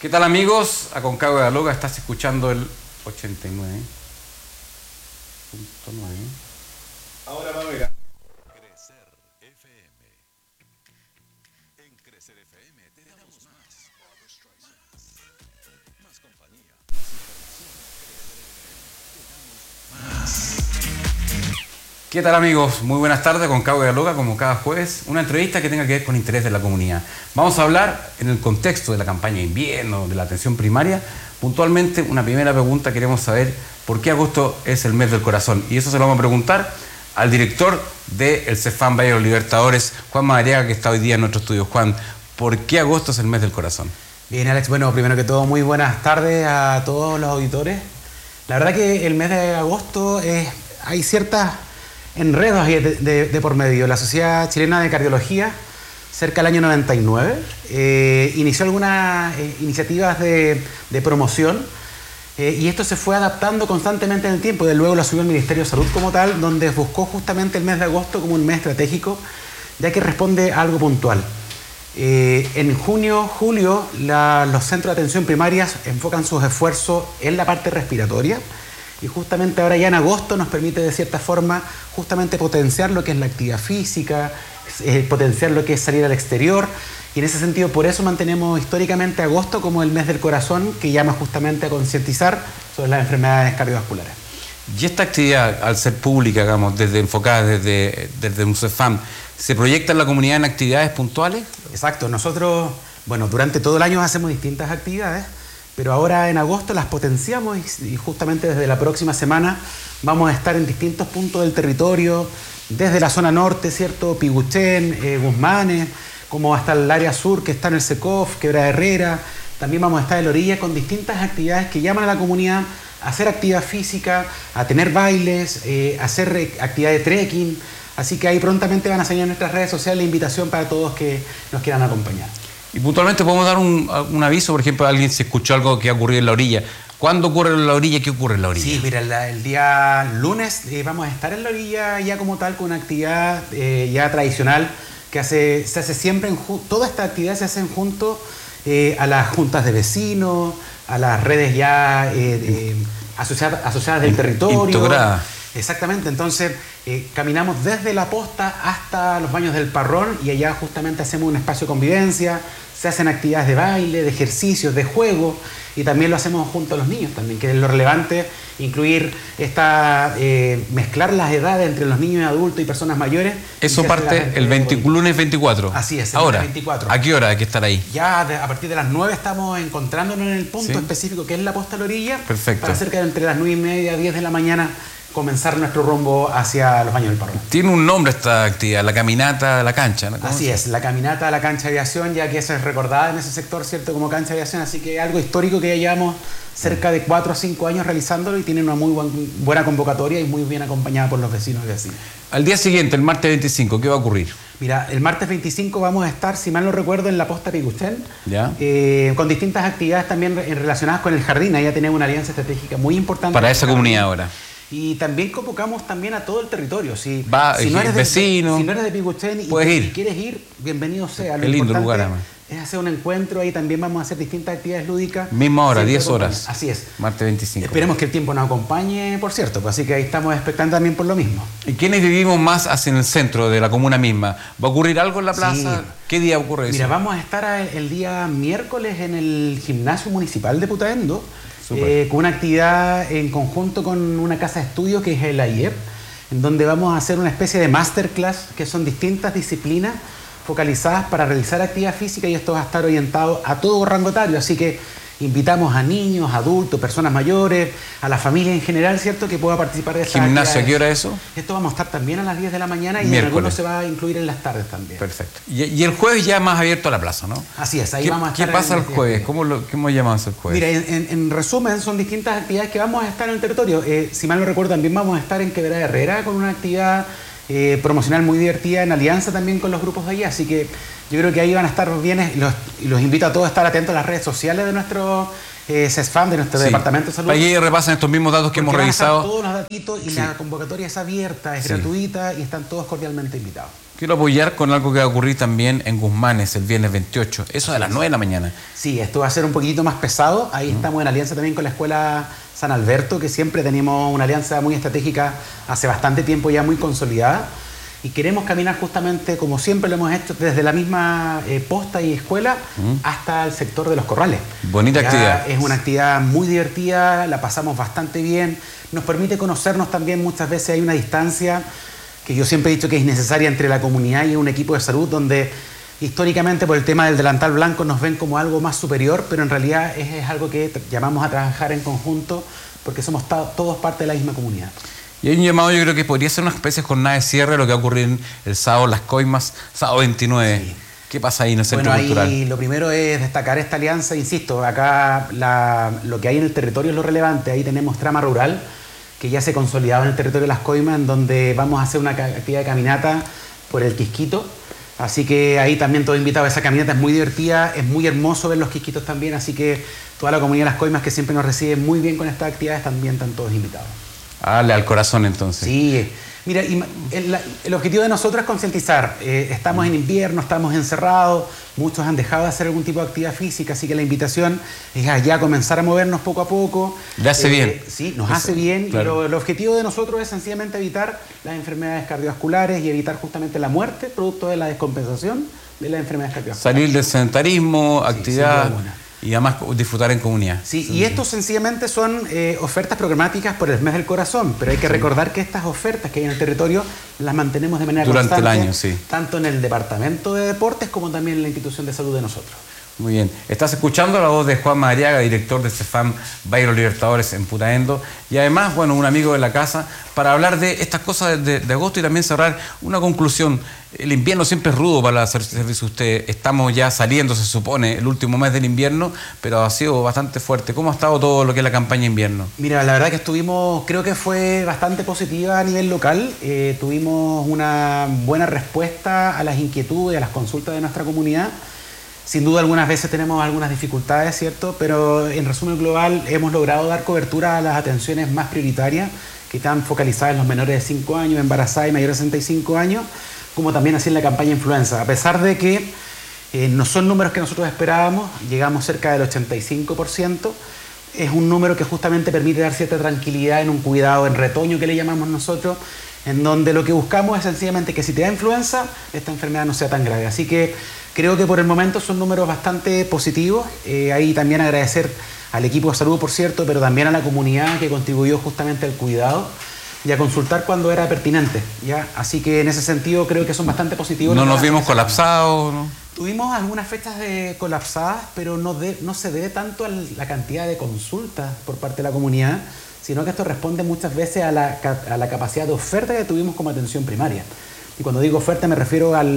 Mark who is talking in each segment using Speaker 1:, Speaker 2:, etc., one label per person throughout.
Speaker 1: ¿Qué tal, amigos? Aconcagua de la Loca, estás escuchando el 89.9.
Speaker 2: Ahora va a ver.
Speaker 3: Crecer FM. En Crecer FM te damos más compañía,
Speaker 1: ¿Qué tal, amigos? Muy buenas tardes, Aconcagua de la Loca, como cada jueves, una entrevista que tenga que ver con interés de la comunidad. Vamos a hablar en el contexto de la campaña de invierno, de la atención primaria. Puntualmente, una primera pregunta, queremos saber por qué agosto es el mes del corazón. Y eso se lo vamos a preguntar al director del CEFAM Valle de los Libertadores, Juan Madariaga, que está hoy día en nuestro estudio. Juan, ¿por qué agosto es el mes del corazón?
Speaker 4: Bien, Alex, bueno, primero que todo, muy buenas tardes a todos los auditores. La verdad que el mes de agosto hay ciertas enredos ahí de por medio. La Sociedad Chilena de Cardiología, cerca del año 99, inició algunas iniciativas de promoción y esto se fue adaptando constantemente en el tiempo. De luego lo asumió el Ministerio de Salud como tal, donde buscó justamente el mes de agosto como un mes estratégico, ya que responde a algo puntual. En junio, julio, los centros de atención primarias enfocan sus esfuerzos en la parte respiratoria y justamente ahora ya en agosto nos permite de cierta forma justamente potenciar lo que es la actividad física, potenciar lo que es salir al exterior, y en ese sentido por eso mantenemos históricamente agosto como el mes del corazón, que llama justamente a concientizar sobre las enfermedades cardiovasculares.
Speaker 1: Y esta actividad, al ser pública, digamos, enfocada desde un CEFAM, ¿se proyecta en la comunidad en actividades puntuales?
Speaker 4: Exacto, nosotros, bueno, durante todo el año hacemos distintas actividades, pero ahora en agosto las potenciamos y justamente desde la próxima semana vamos a estar en distintos puntos del territorio, desde la zona norte, ¿cierto? Piguchén, Guzmanes, como hasta el área sur que está en el Secof, Quebrada Herrera. También vamos a estar en la orilla con distintas actividades que llaman a la comunidad a hacer actividad física, a tener bailes, a hacer actividad de trekking. Así que ahí prontamente van a salir en nuestras redes sociales la invitación para todos que nos quieran acompañar.
Speaker 1: Y puntualmente podemos dar un aviso, por ejemplo, alguien se escuchó algo que ha ocurrido en la orilla. ¿Cuándo ocurre en la orilla? ¿Qué ocurre en la orilla?
Speaker 4: Sí, mira, el día lunes vamos a estar en la orilla ya como tal con una actividad ya tradicional que se hace siempre, toda esta actividad se hacen junto a las juntas de vecinos, a las redes ya asociadas del territorio.
Speaker 1: Integradas.
Speaker 4: Exactamente, entonces caminamos desde la posta hasta los baños del Parrón y allá justamente hacemos un espacio de convivencia, se hacen actividades de baile, de ejercicios, de juego y también lo hacemos junto a los niños también, que es lo relevante, incluir mezclar las edades entre los niños y adultos y personas mayores.
Speaker 1: Eso parte el lunes 24.
Speaker 4: Así es, el
Speaker 1: ahora,
Speaker 4: lunes 24.
Speaker 1: ¿A qué hora hay que estar ahí?
Speaker 4: Ya a partir de las 9 estamos encontrándonos en el punto específico que es la posta a la orilla.
Speaker 1: Perfecto.
Speaker 4: Para cerca de entre las 9:30 y 10 de la mañana comenzar nuestro rumbo hacia los baños del Parrón.
Speaker 1: Tiene un nombre esta actividad, la caminata a la cancha, ¿no?
Speaker 4: Así es, la caminata a la cancha de aviación, ya que eso es recordada en ese sector, ¿cierto? Como cancha de aviación, así que algo histórico que ya llevamos cerca de 4 o 5 años realizándolo y tiene una muy buena convocatoria y muy bien acompañada por los vecinos y vecinas.
Speaker 1: Al día siguiente, el martes 25, ¿qué va a ocurrir?
Speaker 4: Mira, el martes 25 vamos a estar, si mal no recuerdo, en la posta Piguchén, con distintas actividades también relacionadas con el jardín. Ahí ya tenemos una alianza estratégica muy importante.
Speaker 1: Para esa comunidad ahora.
Speaker 4: Y también convocamos también a todo el territorio. Si
Speaker 1: no eres vecino,
Speaker 4: si no eres de Piguchén y quieres ir, bienvenido sea.
Speaker 1: Qué lindo lugar, además.
Speaker 4: Es hacer un encuentro, ahí también vamos a hacer distintas actividades lúdicas.
Speaker 1: Misma hora, 10 horas.
Speaker 4: Así es.
Speaker 1: Martes 25.
Speaker 4: Esperemos que el tiempo nos acompañe, por cierto, pues así que ahí estamos expectando también por lo mismo.
Speaker 1: ¿Y quiénes vivimos más hacia el centro de la comuna misma? ¿Va a ocurrir algo en la plaza?
Speaker 4: Sí.
Speaker 1: ¿Qué día ocurre eso?
Speaker 4: Mira, vamos a estar el día miércoles en el gimnasio municipal de Putaendo, con una actividad en conjunto con una casa de estudio que es el AIEP, en donde vamos a hacer una especie de masterclass, que son distintas disciplinas focalizadas para realizar actividad física, y esto va a estar orientado a todo rango etario, así que invitamos a niños, adultos, personas mayores, a la familia en general, ¿cierto?, que pueda participar de esta actividad.
Speaker 1: ¿Gimnasio a qué hora eso?
Speaker 4: Esto vamos a estar también a las 10 de la mañana y
Speaker 1: miércoles.
Speaker 4: en algunos se va a incluir en las tardes también.
Speaker 1: Perfecto. Y el jueves ya más abierto a la plaza, ¿no?
Speaker 4: Así es, ahí vamos a estar.
Speaker 1: ¿Qué pasa el jueves? ¿Cómo llamamos el jueves?
Speaker 4: Mira, en resumen, son distintas actividades que vamos a estar en el territorio. Si mal no recuerdo, también vamos a estar en Quebrada Herrera con una actividad promocional muy divertida en alianza también con los grupos de allá, así que yo creo que ahí van a estar bien y los invito a todos a estar atentos a las redes sociales de nuestro CESFAM, de nuestro departamento de salud.
Speaker 1: Ahí repasan estos mismos datos que hemos revisado.
Speaker 4: Todos los datitos y la convocatoria es abierta, es gratuita y están todos cordialmente invitados.
Speaker 1: Quiero apoyar con algo que va a ocurrir también en Guzmanes el viernes 28, eso de las 9 de la mañana.
Speaker 4: Sí, esto va a ser un poquitito más pesado. Ahí estamos en alianza también con la Escuela San Alberto, que siempre tenemos una alianza muy estratégica hace bastante tiempo ya muy consolidada. Y queremos caminar justamente, como siempre lo hemos hecho, desde la misma posta y escuela hasta el sector de los corrales.
Speaker 1: Bonita actividad.
Speaker 4: Es una actividad muy divertida, la pasamos bastante bien, nos permite conocernos también. Muchas veces hay una distancia que yo siempre he dicho que es necesaria entre la comunidad y un equipo de salud, donde históricamente por el tema del delantal blanco nos ven como algo más superior, pero en realidad es algo que llamamos a trabajar en conjunto porque somos todos parte de la misma comunidad.
Speaker 1: Y hay un llamado, yo creo que podría ser una especie de jornada de cierre, lo que va a ocurrir el sábado, Las Coimas, sábado 29. Sí. ¿Qué pasa ahí en el Centro Cultural?
Speaker 4: Ahí lo primero es destacar esta alianza, insisto, acá lo que hay en el territorio es lo relevante. Ahí tenemos trama rural, que ya se consolidaba en el territorio de Las Coimas, en donde vamos a hacer una actividad de caminata por el Quisquito. Así que ahí también todo invitado. Esa caminata es muy divertida, es muy hermoso ver los Quisquitos también, así que toda la comunidad de Las Coimas, que siempre nos recibe muy bien con estas actividades, también están todos invitados.
Speaker 1: Dale al corazón entonces.
Speaker 4: Sí, mira, el objetivo de nosotros es concientizar. Estamos en invierno, estamos encerrados, muchos han dejado de hacer algún tipo de actividad física, así que la invitación es a ya comenzar a movernos poco a poco.
Speaker 1: Le hace bien.
Speaker 4: Sí, nos hace bien, claro. Pero el objetivo de nosotros es sencillamente evitar las enfermedades cardiovasculares y evitar justamente la muerte, producto de la descompensación de las enfermedades cardiovasculares.
Speaker 1: Salir del sedentarismo, actividad. Sí, y además disfrutar en comunidad.
Speaker 4: Sí, y estos sencillamente son ofertas programáticas por el mes del corazón, pero hay que recordar que estas ofertas que hay en el territorio las mantenemos de manera
Speaker 1: durante
Speaker 4: constante,
Speaker 1: el año, sí.
Speaker 4: Tanto en el departamento de deportes como también en la institución de salud de nosotros.
Speaker 1: Muy bien. Estás escuchando la voz de Juan Madariaga, director de CESFAM Bairro Libertadores en Putaendo, y además, bueno, un amigo de la casa, para hablar de estas cosas de agosto y también cerrar una conclusión. El invierno siempre es rudo para hacer servicio usted. Estamos ya saliendo, se supone, el último mes del invierno, pero ha sido bastante fuerte. ¿Cómo ha estado todo lo que es la campaña invierno?
Speaker 4: Mira, la verdad que creo que fue bastante positiva a nivel local. Tuvimos una buena respuesta a las inquietudes, a las consultas de nuestra comunidad. Sin duda algunas veces tenemos algunas dificultades, ¿cierto? Pero en resumen global hemos logrado dar cobertura a las atenciones más prioritarias que están focalizadas en los menores de 5 años, embarazadas y mayores de 65 años, como también así en la campaña influenza. A pesar de que no son números que nosotros esperábamos, llegamos cerca del 85%, es un número que justamente permite dar cierta tranquilidad en un cuidado en retoño que le llamamos nosotros, en donde lo que buscamos es sencillamente que si te da influenza, esta enfermedad no sea tan grave. Así que creo que por el momento son números bastante positivos. Ahí también agradecer al equipo de salud, por cierto, pero también a la comunidad que contribuyó justamente al cuidado y a consultar cuando era pertinente, ¿ya? Así que en ese sentido creo que son bastante positivos.
Speaker 1: No nos vimos colapsados, ¿no?
Speaker 4: Tuvimos algunas fechas colapsadas, pero no se debe tanto a la cantidad de consultas por parte de la comunidad, sino que esto responde muchas veces a la capacidad de oferta que tuvimos como atención primaria. Y cuando digo oferta me refiero a lo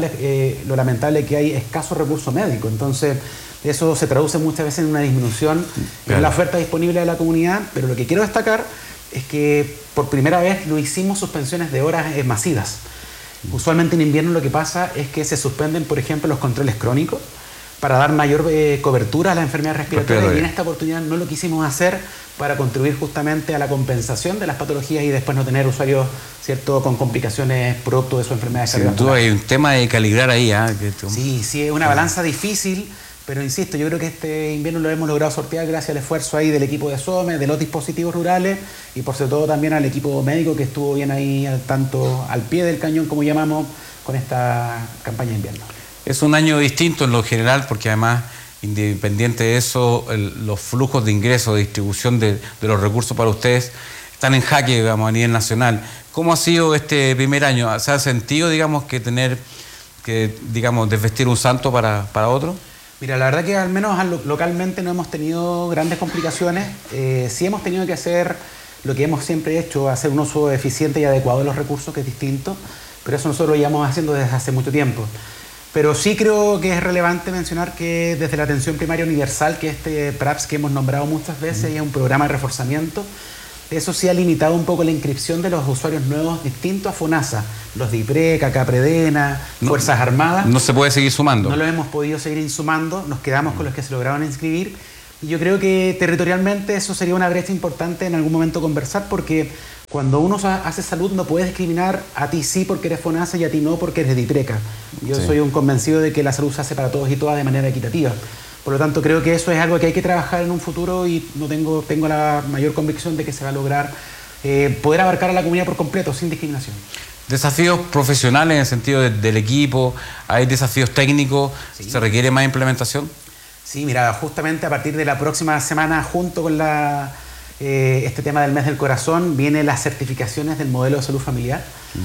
Speaker 4: lamentable que hay escaso recurso médico. Entonces, eso se traduce muchas veces en una disminución en la oferta disponible de la comunidad, pero lo que quiero destacar es que por primera vez lo hicimos suspensiones de horas masivas. Usualmente en invierno lo que pasa es que se suspenden, por ejemplo, los controles crónicos para dar mayor cobertura a las enfermedades respiratorias, y en esta oportunidad no lo quisimos hacer para contribuir justamente a la compensación de las patologías y después no tener usuarios, ¿cierto?, con complicaciones producto de su enfermedad cardiovascular.
Speaker 1: Sin duda hay un tema de calibrar ahí.
Speaker 4: Sí, es una balanza difícil, pero insisto, yo creo que este invierno lo hemos logrado sortear gracias al esfuerzo ahí del equipo de SOME, de los dispositivos rurales y por sobre todo también al equipo médico que estuvo bien ahí tanto al pie del cañón, como llamamos, con esta campaña de invierno. Es
Speaker 1: un año distinto en lo general porque además, independiente de eso, los flujos de ingresos, de distribución de los recursos para ustedes están en jaque, digamos, a nivel nacional. ¿Cómo ha sido este primer año? ¿Se ha sentido, digamos, que tener que, digamos, desvestir un santo para otro?
Speaker 4: Mira, la verdad que al menos localmente no hemos tenido grandes complicaciones. Sí hemos tenido que hacer lo que hemos siempre hecho, hacer un uso eficiente y adecuado de los recursos, que es distinto, pero eso nosotros lo llevamos haciendo desde hace mucho tiempo. Pero sí creo que es relevante mencionar que desde la atención primaria universal, que este PRAPS que hemos nombrado muchas veces, y es un programa de reforzamiento, eso sí ha limitado un poco la inscripción de los usuarios nuevos distintos a FONASA, los de IPRECA, CAPREDENA, Fuerzas Armadas.
Speaker 1: No se puede seguir sumando.
Speaker 4: No lo hemos podido seguir sumando, nos quedamos con los que se lograron inscribir, Y yo creo que territorialmente eso sería una brecha importante en algún momento conversar, porque cuando uno hace salud no puede discriminar a ti sí porque eres FONASA y a ti no porque eres de ITRECA. Yo soy un convencido de que la salud se hace para todos y todas de manera equitativa. Por lo tanto, creo que eso es algo que hay que trabajar en un futuro y no tengo la mayor convicción de que se va a lograr poder abarcar a la comunidad por completo, sin discriminación.
Speaker 1: Desafíos profesionales en el sentido del equipo, hay desafíos técnicos,
Speaker 4: Sí.
Speaker 1: ¿se requiere más implementación?
Speaker 4: Sí, mira, justamente a partir de la próxima semana, junto con este tema del mes del corazón, vienen las certificaciones del modelo de salud familiar.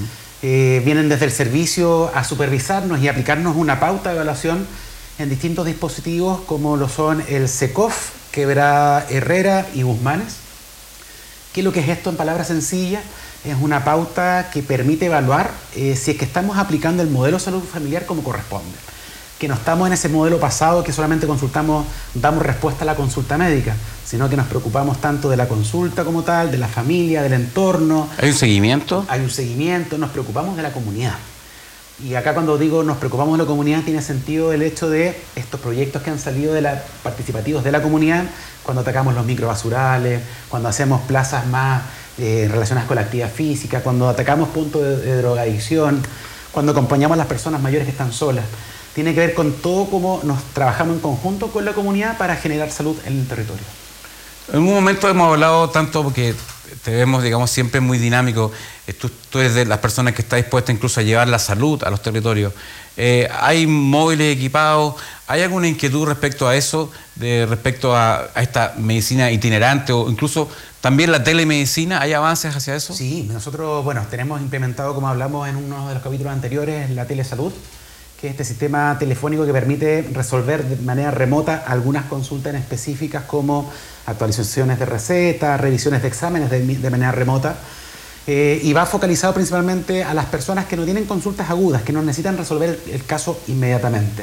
Speaker 4: Vienen desde el servicio a supervisarnos y aplicarnos una pauta de evaluación en distintos dispositivos como lo son el SECOF, Quebrada Herrera y Guzmanes. ¿Qué es lo que es esto en palabras sencillas? Es una pauta que permite evaluar si es que estamos aplicando el modelo de salud familiar como corresponde. Que no estamos en ese modelo pasado que solamente damos respuesta a la consulta médica, sino que nos preocupamos tanto de la consulta como tal, de la familia, del entorno.
Speaker 1: ¿Hay un seguimiento?
Speaker 4: Hay un seguimiento, nos preocupamos de la comunidad. Y acá cuando digo nos preocupamos de la comunidad tiene sentido el hecho de estos proyectos que han salido participativos de la comunidad, cuando atacamos los microbasurales, cuando hacemos plazas más relacionadas con la actividad física, cuando atacamos puntos de drogadicción, cuando acompañamos a las personas mayores que están solas. Tiene que ver con todo cómo nos trabajamos en conjunto con la comunidad para generar salud en el territorio.
Speaker 1: En un momento hemos hablado tanto porque te vemos, digamos, siempre muy dinámico. Tú eres de las personas que está dispuesta incluso a llevar la salud a los territorios. ¿Hay móviles equipados? ¿Hay alguna inquietud respecto a eso, respecto a esta medicina itinerante o incluso también la telemedicina? ¿Hay avances hacia eso?
Speaker 4: Sí, nosotros, tenemos implementado, como hablamos en uno de los capítulos anteriores, la telesalud, que es este sistema telefónico que permite resolver de manera remota algunas consultas en específicas como actualizaciones de recetas, revisiones de exámenes de manera remota. Y va focalizado principalmente a las personas que no tienen consultas agudas, que no necesitan resolver el caso inmediatamente.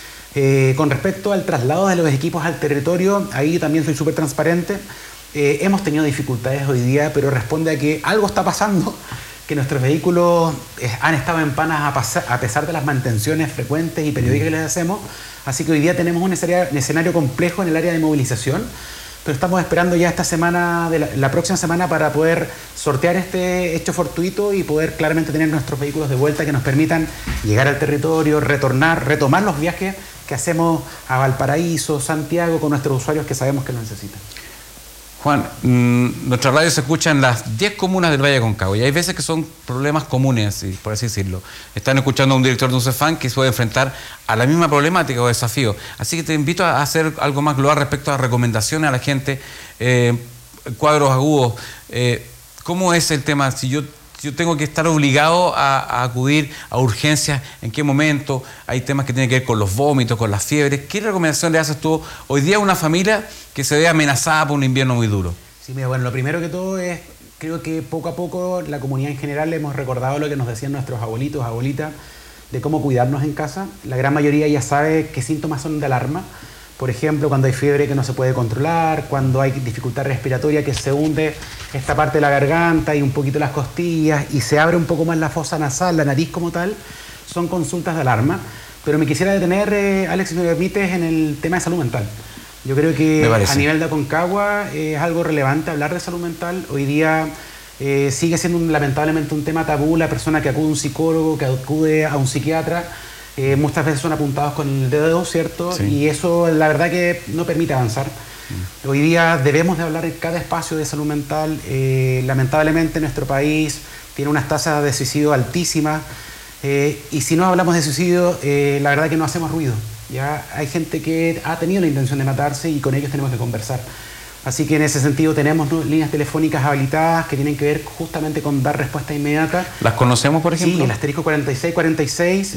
Speaker 4: Con respecto al traslado de los equipos al territorio, ahí también soy súper transparente. Hemos tenido dificultades hoy día, pero responde a que algo está pasando, que nuestros vehículos han estado en panas a pesar de las mantenciones frecuentes y periódicas que les hacemos. Así que hoy día tenemos un escenario complejo en el área de movilización, pero estamos esperando ya esta semana, la próxima semana, para poder sortear este hecho fortuito y poder claramente tener nuestros vehículos de vuelta que nos permitan llegar al territorio, retomar los viajes que hacemos a Valparaíso, Santiago, con nuestros usuarios que sabemos que lo necesitan.
Speaker 1: Juan, nuestra radio se escucha en las 10 comunas del Valle de Aconcagua y hay veces que son problemas comunes, por así decirlo. Están escuchando a un director de un CEFAM que se puede enfrentar a la misma problemática o desafío. Así que te invito a hacer algo más global respecto a recomendaciones a la gente, cuadros agudos. ¿Cómo es el tema? Si yo tengo que estar obligado a acudir a urgencias, ¿en qué momento? Hay temas que tienen que ver con los vómitos, con las fiebres. ¿Qué recomendación le haces tú hoy día a una familia que se ve amenazada por un invierno muy duro?
Speaker 4: Sí, mira, lo primero que todo es, creo que poco a poco la comunidad en general le hemos recordado lo que nos decían nuestros abuelitos, abuelitas, de cómo cuidarnos en casa. La gran mayoría ya sabe qué síntomas son de alarma. Por ejemplo, cuando hay fiebre que no se puede controlar, cuando hay dificultad respiratoria que se hunde esta parte de la garganta y un poquito las costillas y se abre un poco más la fosa nasal, la nariz como tal, son consultas de alarma. Pero me quisiera detener, Alex, si me permites, en el tema de salud mental. Yo creo que a nivel de Aconcagua es algo relevante hablar de salud mental. Hoy día sigue siendo lamentablemente un tema tabú la persona que acude a un psicólogo, que acude a un psiquiatra. Muchas veces son apuntados con el dedo, ¿cierto? Sí. Y eso la verdad que no permite avanzar. Hoy día debemos de hablar en cada espacio de salud mental. Lamentablemente nuestro país tiene unas tasas de suicidio altísimas y si no hablamos de suicidio, la verdad que no hacemos ruido. Ya hay gente que ha tenido la intención de matarse y con ellos tenemos que conversar. Así que en ese sentido tenemos líneas telefónicas habilitadas que tienen que ver justamente con dar respuesta inmediata.
Speaker 1: ¿Las conocemos, por ejemplo?
Speaker 4: Sí, el asterisco 4646,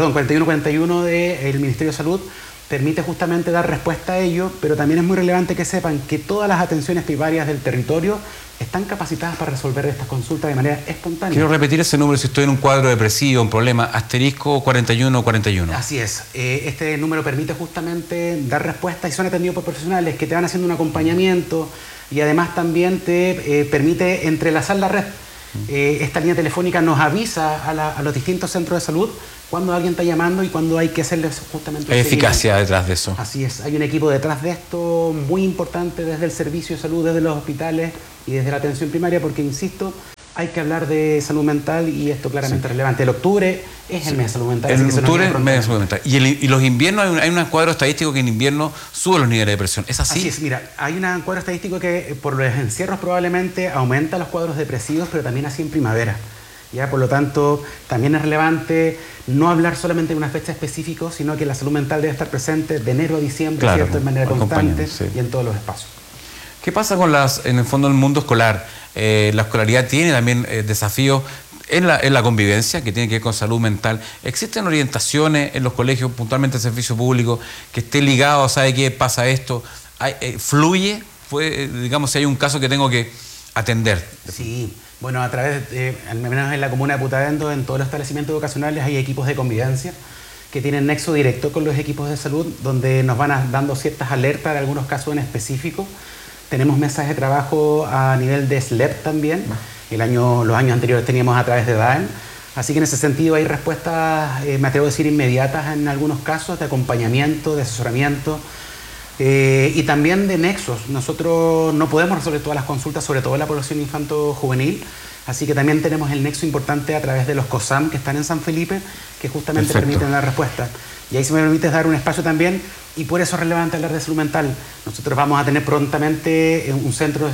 Speaker 4: 4141 del Ministerio de Salud permite justamente dar respuesta a ello, pero también es muy relevante que sepan que todas las atenciones primarias del territorio están capacitadas para resolver estas consultas de manera espontánea.
Speaker 1: Quiero repetir ese número si estoy en un cuadro depresivo, un problema, asterisco 4141.
Speaker 4: Así es. Este número permite justamente dar respuesta y son atendidos por profesionales que te van haciendo un acompañamiento y además también te permite entrelazar la red. Esta línea telefónica nos avisa a los distintos centros de salud cuando alguien está llamando y cuando hay que hacerles justamente...
Speaker 1: Hay eficacia detrás de eso.
Speaker 4: Así es, hay un equipo detrás de esto muy importante desde el servicio de salud, desde los hospitales y desde la atención primaria, porque, insisto, hay que hablar de salud mental y esto claramente es relevante. El octubre es el mes de salud mental.
Speaker 1: El octubre es el mes de salud mental. Y los inviernos, hay un cuadro estadístico que en invierno sube los niveles de depresión. ¿Es así?
Speaker 4: Así es, mira, hay un cuadro estadístico que por los encierros probablemente aumenta los cuadros depresivos, pero también así en primavera. ¿Ya? Por lo tanto, también es relevante no hablar solamente de una fecha específica, sino que la salud mental debe estar presente de enero a diciembre,
Speaker 1: claro,
Speaker 4: ¿cierto? De manera constante
Speaker 1: sí.
Speaker 4: y en todos los espacios.
Speaker 1: ¿Qué pasa con en el fondo, el mundo escolar? La escolaridad tiene también desafíos en la convivencia, que tiene que ver con salud mental. ¿Existen orientaciones en los colegios, puntualmente el servicio público, que esté ligado, sabe qué pasa esto? ¿Fluye? Digamos, si hay un caso que tengo que atender.
Speaker 4: Sí, bueno, a través al menos en la comuna de Putavento, en todos los establecimientos educacionales hay equipos de convivencia que tienen nexo directo con los equipos de salud, donde nos van dando ciertas alertas de algunos casos en específico. Tenemos mesas de trabajo a nivel de SLEP también. Los años anteriores teníamos a través de DAEM. Así que en ese sentido hay respuestas, me atrevo a decir, inmediatas en algunos casos, de acompañamiento, de asesoramiento y también de nexos. Nosotros no podemos resolver todas las consultas, sobre todo en la población infanto-juvenil. Así que también tenemos el nexo importante a través de los COSAM que están en San Felipe, que justamente permiten la respuesta. Y ahí, si me permites, dar un espacio también, y por eso es relevante hablar de salud mental. Nosotros vamos a tener prontamente un centro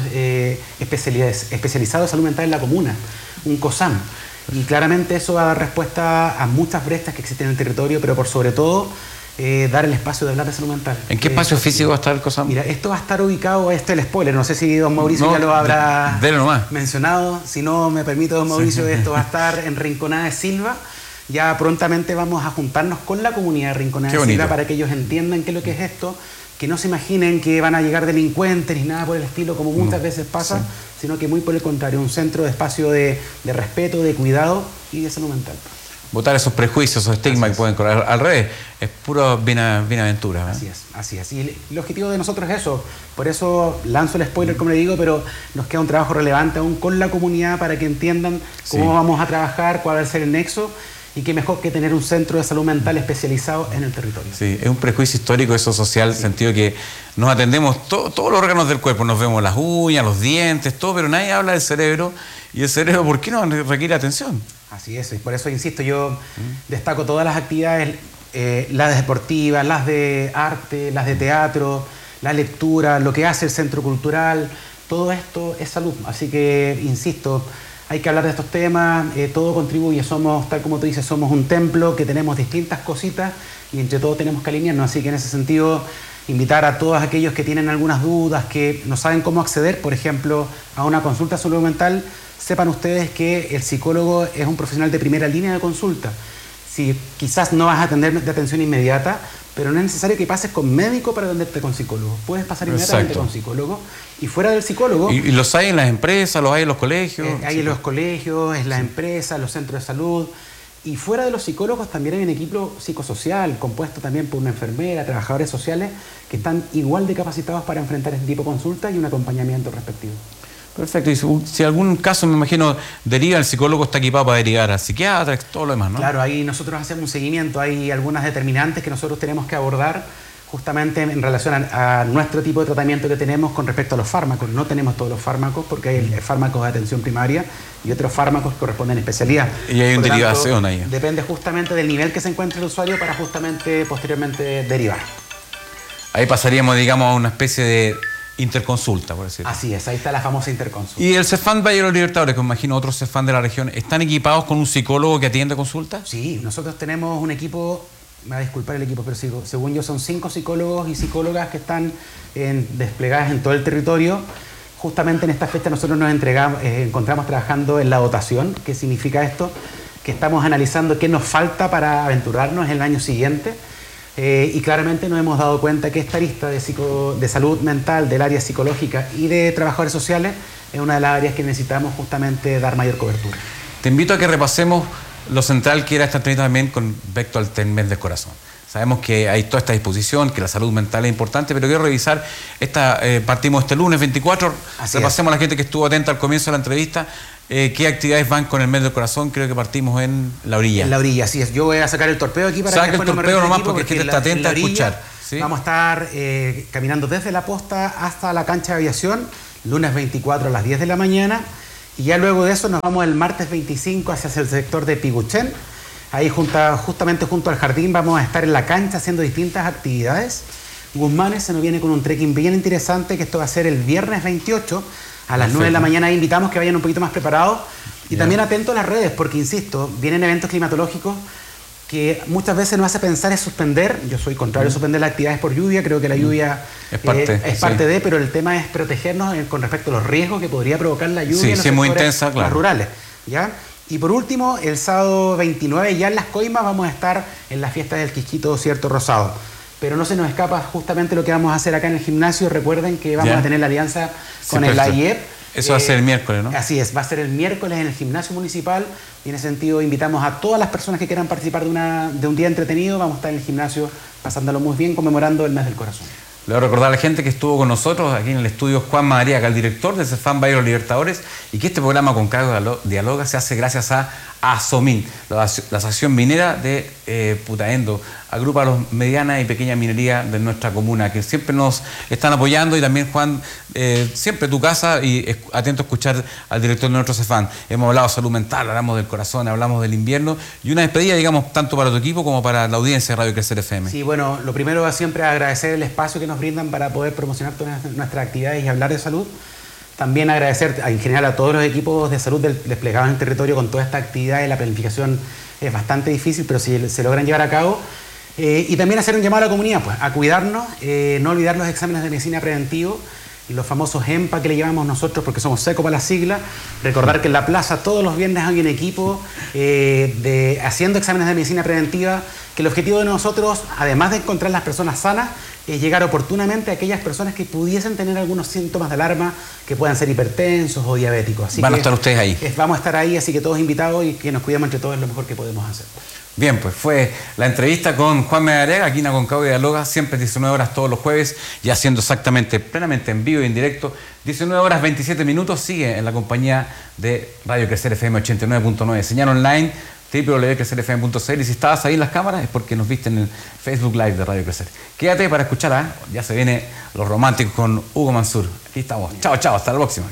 Speaker 4: especializado en salud mental en la comuna, un COSAM. Y claramente eso va a dar respuesta a muchas brechas que existen en el territorio, pero por sobre todo dar el espacio de hablar de salud mental.
Speaker 1: ¿En qué espacio físico va a estar el COSAM?
Speaker 4: Mira, esto va a estar ubicado, el spoiler, no sé si don Mauricio ya lo habrá mencionado. Si no me permite, don Mauricio, esto va a estar en Rinconada de Silva. Ya prontamente vamos a juntarnos con la comunidad de Rinconada de Silva para que ellos entiendan qué es lo que es esto, que no se imaginen que van a llegar delincuentes ni nada por el estilo, como muchas veces pasa, sino que muy por el contrario, un centro de espacio de respeto, de cuidado y de salud mental.
Speaker 1: Botar esos prejuicios, esos estigmas que pueden correr al revés, es pura bienaventura.
Speaker 4: Así es. Y el objetivo de nosotros es eso. Por eso lanzo el spoiler, como le digo, pero nos queda un trabajo relevante aún con la comunidad para que entiendan cómo vamos a trabajar, cuál va a ser el nexo. Y qué mejor que tener un centro de salud mental especializado en el territorio.
Speaker 1: Sí, es un prejuicio histórico, eso social, en el sentido que nos atendemos todos los órganos del cuerpo, nos vemos las uñas, los dientes, todo, pero nadie habla del cerebro. Y el cerebro, ¿por qué no requiere atención?
Speaker 4: Así es, y por eso insisto, yo destaco todas las actividades, las deportivas, las de arte, las de teatro, la lectura, lo que hace el centro cultural, todo esto es salud. Así que, insisto, hay que hablar de estos temas, todo contribuye, somos, tal como tú dices, somos un templo que tenemos distintas cositas y entre todos tenemos que alinearnos, así que en ese sentido invitar a todos aquellos que tienen algunas dudas, que no saben cómo acceder, por ejemplo, a una consulta de salud mental, sepan ustedes que el psicólogo es un profesional de primera línea de consulta. Si quizás no vas a atender de atención inmediata, pero no es necesario que pases con médico para atenderte con psicólogo. Puedes pasar inmediatamente con psicólogo. Y fuera del psicólogo...
Speaker 1: ¿Y los hay en las empresas, los hay en los colegios?
Speaker 4: Hay en los colegios, en las empresas, los centros de salud. Y fuera de los psicólogos también hay un equipo psicosocial, compuesto también por una enfermera, trabajadores sociales, que están igual de capacitados para enfrentar este tipo de consultas y un acompañamiento respectivo.
Speaker 1: Perfecto. Y si algún caso, me imagino, deriva, el psicólogo está equipado para derivar al psiquiatra, todo lo demás, ¿no?
Speaker 4: Claro, ahí nosotros hacemos un seguimiento, hay algunas determinantes que nosotros tenemos que abordar justamente en relación a nuestro tipo de tratamiento que tenemos con respecto a los fármacos. No tenemos todos los fármacos porque hay fármacos de atención primaria y otros fármacos que corresponden a especialidad.
Speaker 1: Y hay una derivación ahí.
Speaker 4: Depende justamente del nivel que se encuentre el usuario para justamente posteriormente derivar.
Speaker 1: Ahí pasaríamos, digamos, a una especie de interconsulta, por decirlo.
Speaker 4: Así es, ahí está la famosa interconsulta.
Speaker 1: ¿Y el CEFAM Valle de los Libertadores, que me imagino otros CEFAM de la región, están equipados con un psicólogo que atiende consultas?
Speaker 4: Sí, nosotros tenemos un equipo, me va a disculpar el equipo, pero según yo son 5 psicólogos y psicólogas que están desplegadas en todo el territorio. Justamente en esta fecha nosotros nos encontramos trabajando en la dotación. ¿Qué significa esto? Que estamos analizando qué nos falta para aventurarnos en el año siguiente. Y claramente nos hemos dado cuenta que esta lista de salud mental, del área psicológica y de trabajadores sociales es una de las áreas que necesitamos justamente dar mayor cobertura.
Speaker 1: Te invito a que repasemos lo central que era esta entrevista también con respecto al mes del corazón. Sabemos que hay toda esta disposición, que la salud mental es importante, pero quiero revisar partimos este lunes 24, repasemos a la gente que estuvo atenta al comienzo de la entrevista. ¿Qué actividades van con el mes del corazón? Creo que partimos en la orilla.
Speaker 4: En la orilla, así es. Yo voy a sacar el torpeo aquí para
Speaker 1: que después el torpeo nomás porque la gente está atenta a escuchar.
Speaker 4: ¿Sí? Vamos a estar caminando desde la posta hasta la cancha de aviación, lunes 24 a las 10 de la mañana, y ya luego de eso nos vamos el martes 25 hacia el sector de Piguchen. Ahí justamente junto al jardín vamos a estar en la cancha haciendo distintas actividades. Guzmanes se nos viene con un trekking bien interesante, que esto va a ser el viernes 28 a las 9 de la mañana. Invitamos que vayan un poquito más preparados y también atentos a las redes, porque insisto, vienen eventos climatológicos que muchas veces nos hace pensar en suspender. Yo soy contrario a suspender las actividades por lluvia, creo que la lluvia es parte de, pero el tema es protegernos con respecto a los riesgos que podría provocar la lluvia en los
Speaker 1: muy intensa, claro,
Speaker 4: rurales, ¿ya? Y por último, el sábado 29 ya en Las Coimas vamos a estar en la fiesta del Quisquito Cierto Rosado. Pero no se nos escapa justamente lo que vamos a hacer acá en el gimnasio. Recuerden que vamos a tener la alianza con el AIEP.
Speaker 1: Eso va a ser el miércoles, ¿no?
Speaker 4: Así es, va a ser el miércoles en el gimnasio municipal. Y en ese sentido invitamos a todas las personas que quieran participar de un día entretenido. Vamos a estar en el gimnasio pasándolo muy bien, conmemorando el mes del corazón.
Speaker 1: Le voy a recordar a la gente que estuvo con nosotros aquí en el estudio Juan Madariaga, el director de CEFAM Valle de los Libertadores, y que este programa Con Cagua Dialoga se hace gracias a ASOMIN, la Asociación Minera de Putaendo, agrupa a las medianas y pequeñas minerías de nuestra comuna, que siempre nos están apoyando. Y también, Juan, siempre tu casa y atento a escuchar al director de nuestro CEFAM. Hemos hablado de salud mental, hablamos del corazón, hablamos del invierno, y una despedida, digamos, tanto para tu equipo como para la audiencia de Radio Crecer FM.
Speaker 4: Sí, bueno, lo primero es siempre agradecer el espacio que nos brindan para poder promocionar todas nuestras actividades y hablar de salud. También agradecer en general a todos los equipos de salud desplegados en el territorio con toda esta actividad. Y la planificación es bastante difícil, pero si se logran llevar a cabo. Y también hacer un llamado a la comunidad, pues, a cuidarnos, no olvidar los exámenes de medicina preventivo, los famosos EMPA que le llevamos nosotros porque somos secos para la sigla. Recordar que en la plaza todos los viernes hay un equipo haciendo exámenes de medicina preventiva, que el objetivo de nosotros, además de encontrar las personas sanas, es llegar oportunamente a aquellas personas que pudiesen tener algunos síntomas de alarma, que puedan ser hipertensos o diabéticos. Así
Speaker 1: van a estar ustedes ahí.
Speaker 4: Vamos a estar ahí, así que todos invitados y que nos cuidemos entre todos es lo mejor que podemos hacer.
Speaker 1: Bien, pues fue la entrevista con Juan Madariaga, aquí en Aconcagua Dialoga, siempre 19 horas todos los jueves, y haciendo exactamente, plenamente en vivo y en directo, 19 horas 27 minutos, sigue en la compañía de Radio Crecer FM 89.9, señal online, www.crecerfm.cl, y si estabas ahí en las cámaras es porque nos viste en el Facebook Live de Radio Crecer. Quédate para escuchar, ya se viene Los Románticos con Hugo Mansur. Aquí estamos. Chao, chao, hasta la próxima.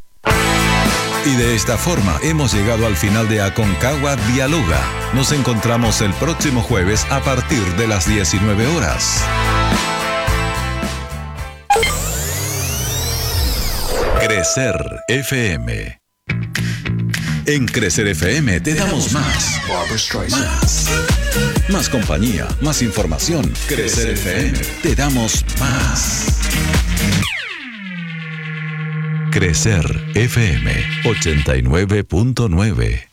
Speaker 3: Y de esta forma hemos llegado al final de Aconcagua Dialoga. Nos encontramos el próximo jueves a partir de las 19 horas. Crecer FM. En Crecer FM te damos más. Más compañía, más información. Crecer FM, te damos más. Crecer FM 89.9.